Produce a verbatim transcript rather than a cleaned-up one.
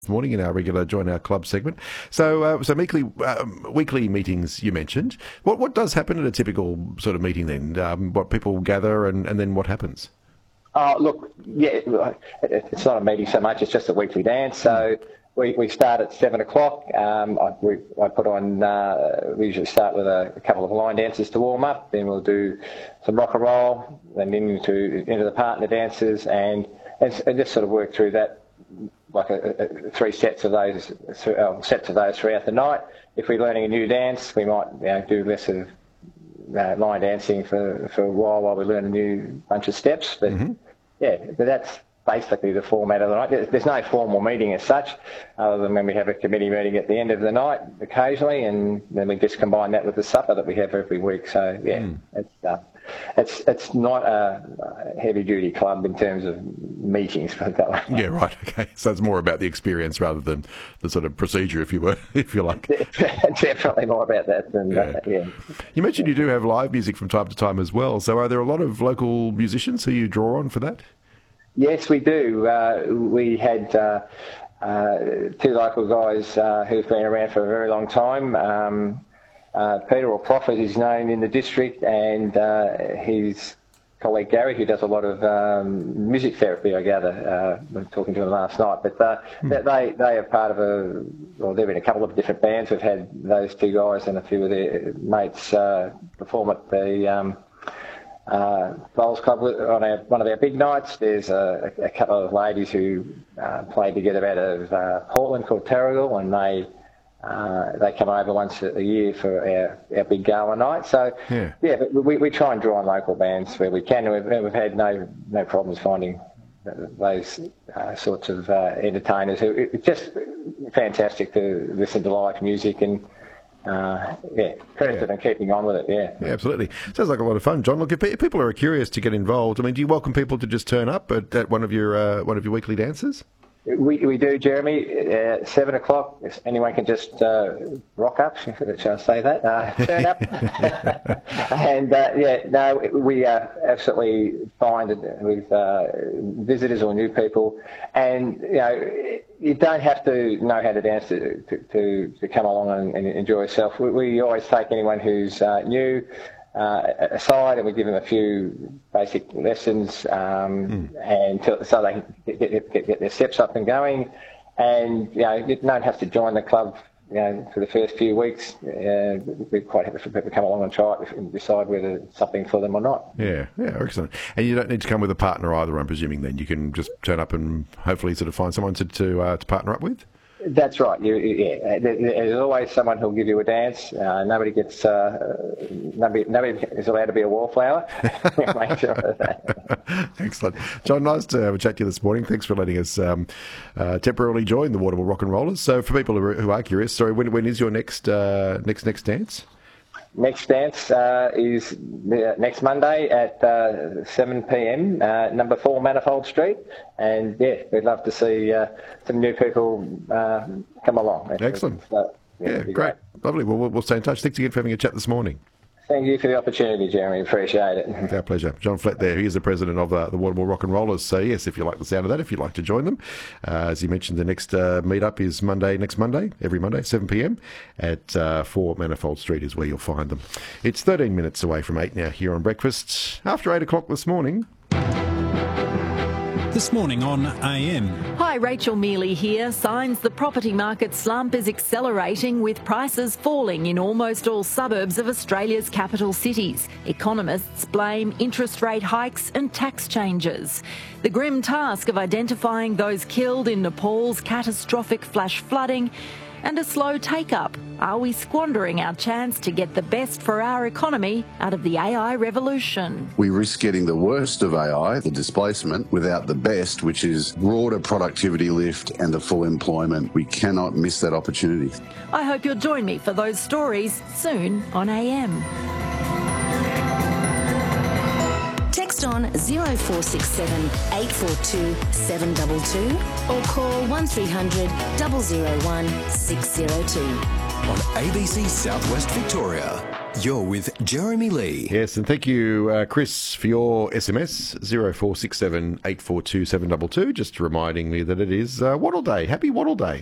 morning in our regular Join Our Club segment. So, uh, so weekly, um, weekly meetings you mentioned. What what does happen at a typical sort of meeting then? Um, what people gather and, and then what happens? Oh, look, yeah, it's not a meeting so much, it's just a weekly dance. So we, we start at seven o'clock. Um, I, we, I put on, uh, we usually start with a, a couple of line dances to warm up, then we'll do some rock and roll, then into, into the partner dances, and, and, and just sort of work through that. Like a, a, three sets of those, uh, sets of those throughout the night. If we're learning a new dance, we might you know, do less of uh, line dancing for, for a while while we learn a new bunch of steps. But mm-hmm. yeah, but that's basically the format of the night. There's no formal meeting as such, other than when we have a committee meeting at the end of the night occasionally, and then we just combine that with the supper that we have every week. So yeah, mm. it's. Uh, It's it's not a heavy duty club in terms of meetings, but that way. Yeah, right. Okay, so it's more about the experience rather than the sort of procedure, if you were, if you like. Definitely more about that than yeah. that. Yeah. You mentioned you do have live music from time to time as well. So are there a lot of local musicians who you draw on for that? Yes, we do. Uh, we had uh, uh, two local guys uh, who've been around for a very long time. Um, Uh, Peter, or Prophet, is known in the district, and uh, his colleague Gary, who does a lot of um, music therapy, I gather. Uh, we were talking to him last night, but uh, hmm. they they are part of a, well, they've been a couple of different bands. We've had those two guys and a few of their mates uh, perform at the um, uh, Bowls Club on our, one of our big nights. There's a, a couple of ladies who uh, play together out of uh, Portland called Terrigal, and they Uh, they come over once a year for our, our big gala night. So, yeah, yeah but we, we try and draw on local bands where we can. We've, we've had no no problems finding those uh, sorts of uh, entertainers. Who, it's just fantastic to listen to live music and, uh, yeah, credit to them keeping on with it, yeah. Yeah, absolutely. Sounds like a lot of fun, John. Look, if people are curious to get involved, I mean, do you welcome people to just turn up at, at one of your uh, one of your weekly dances? We we do, Jeremy. At seven o'clock, anyone can just uh, rock up. Shall I say that? Uh, turn up, and uh, yeah, no, we uh, absolutely find it with uh, visitors or new people, and you know, you don't have to know how to dance to to, to come along and, and enjoy yourself. We, we always take anyone who's uh, new Uh, aside, and we give them a few basic lessons, um, mm. and to, so they can get, get, get their steps up and going. And you know, you don't have to join the club, you know, for the first few weeks. Uh, we're quite happy for people to come along and try it and decide whether it's something for them or not. Yeah, yeah, excellent. And you don't need to come with a partner either, I'm presuming. Then you can just turn up and hopefully sort of find someone to to, uh, to partner up with. That's right. You, yeah, there's always someone who'll give you a dance. Uh, nobody gets. Uh, nobody, nobody is allowed to be a wallflower. Make sure of that. Excellent, John. Nice to have a chat to you this morning. Thanks for letting us um, uh, temporarily join the Waterville Rock and Rollers. So, for people who are, who are curious, sorry, when when is your next uh, next next dance? Next dance uh, is uh, next Monday at uh, seven p.m. Uh, number four Manifold Street, and yeah, we'd love to see uh, some new people uh, come along. Excellent. So, yeah, yeah great. great, lovely. Well, we'll stay in touch. Thanks again for having a chat this morning. Thank you for the opportunity, Jeremy. Appreciate it. It's our pleasure. John Flett there. He is the president of uh, the Waterville Rock and Rollers. So, yes, if you like the sound of that, if you'd like to join them. Uh, as you mentioned, the next uh, meet-up is Monday, next Monday, every Monday, seven p.m. at uh, four Manifold Street is where you'll find them. It's thirteen minutes away from eight now here on Breakfast. After eight o'clock this morning... This morning on A M. Hi, Rachel Mealy here. Signs the property market slump is accelerating with prices falling in almost all suburbs of Australia's capital cities. Economists blame interest rate hikes and tax changes. The grim task of identifying those killed in Nepal's catastrophic flash flooding and a slow take-up. Are we squandering our chance to get the best for our economy out of the A I revolution? We risk getting the worst of A I, the displacement, without the best, which is broader productivity lift and the full employment. We cannot miss that opportunity. I hope you'll join me for those stories soon on A M. Text on zero four six seven, eight four two, seven two two or call one three hundred, zero zero one, six zero two. On A B C Southwest Victoria. You're with Jeremy Lee. Yes, and thank you, uh, Chris, for your S M S, zero four six seven eight four two seven two two, just reminding me that it is uh, Waddle Day. Happy Waddle Day.